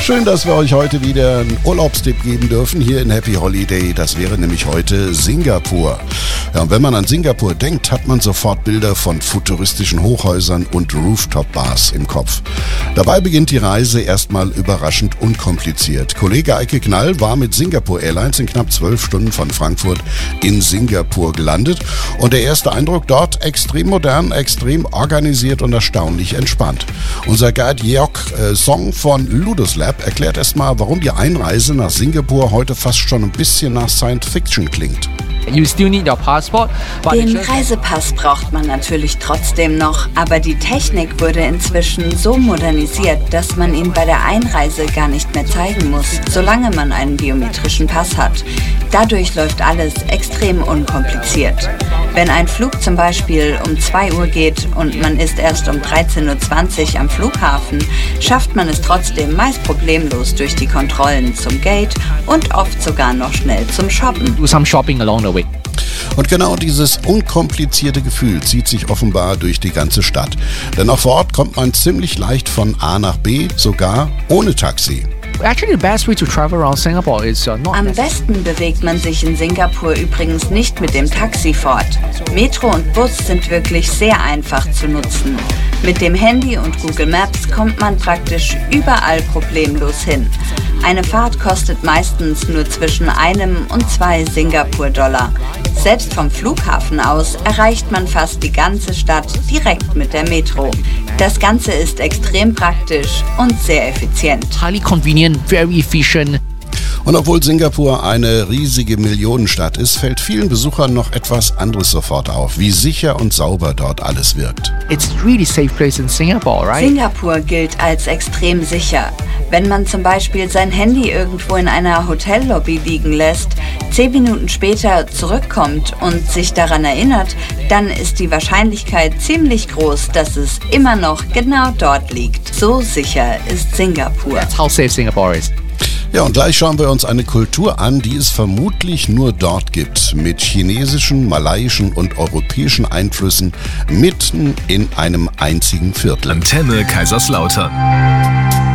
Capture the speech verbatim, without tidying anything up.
Schön, dass wir euch heute wieder einen Urlaubstipp geben dürfen hier in Happy Holiday. Das wäre nämlich heute Singapur. Ja, und wenn man an Singapur denkt, hat man sofort Bilder von futuristischen Hochhäusern und Rooftop-Bars im Kopf. Dabei beginnt die Reise erstmal überraschend unkompliziert. Kollege Eike Knall war mit Singapore Airlines in knapp zwölf Stunden von Frankfurt in Singapur gelandet. Und der erste Eindruck dort: extrem modern, extrem organisiert und erstaunlich entspannt. Unser Guide Georg äh, Song von Ludus Lab erklärt erstmal, warum die Einreise nach Singapur heute fast schon ein bisschen nach Science Fiction klingt. You still need your passport, but Den Reisepass braucht man natürlich trotzdem noch, aber die Technik wurde inzwischen so modernisiert, dass man ihn bei der Einreise gar nicht mehr zeigen muss, solange man einen biometrischen Pass hat. Dadurch läuft alles extrem unkompliziert. Wenn ein Flug zum Beispiel um zwei Uhr geht und man ist erst um dreizehn Uhr zwanzig am Flughafen, schafft man es trotzdem meist problemlos durch die Kontrollen zum Gate und oft sogar noch schnell zum Shoppen. do some shopping along the way. Und genau dieses unkomplizierte Gefühl zieht sich offenbar durch die ganze Stadt. Denn auch vor Ort kommt man ziemlich leicht von A nach B, sogar ohne Taxi. Actually, the best way to travel around Singapore is uh, not Am besten bewegt man sich in Singapur übrigens nicht mit dem Taxi fort. Metro und Bus sind wirklich sehr einfach zu nutzen. Mit dem Handy und Google Maps kommt man praktisch überall problemlos hin. Eine Fahrt kostet meistens nur zwischen einem und zwei Singapur-Dollar. Selbst vom Flughafen aus erreicht man fast die ganze Stadt direkt mit der Metro. Das Ganze ist extrem praktisch und sehr effizient. highly convenient, very efficient. Und obwohl Singapur eine riesige Millionenstadt ist, fällt vielen Besuchern noch etwas anderes sofort auf, wie sicher und sauber dort alles wirkt. It's a really safe place in Singapore, right? Singapur gilt als extrem sicher. Wenn man zum Beispiel sein Handy irgendwo in einer Hotellobby liegen lässt, zehn Minuten später zurückkommt und sich daran erinnert, dann ist die Wahrscheinlichkeit ziemlich groß, dass es immer noch genau dort liegt. So sicher ist Singapur. That's how safe Singapore is. Ja, und gleich schauen wir uns eine Kultur an, die es vermutlich nur dort gibt, mit chinesischen, malaiischen und europäischen Einflüssen mitten in einem einzigen Viertel. Antenne Kaiserslautern.